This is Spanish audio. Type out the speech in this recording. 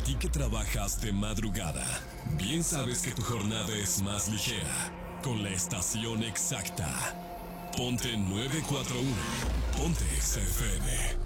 ti que trabajas de madrugada, bien sabes que tu jornada es más ligera con la estación exacta. Ponte 941. Ponte XFM.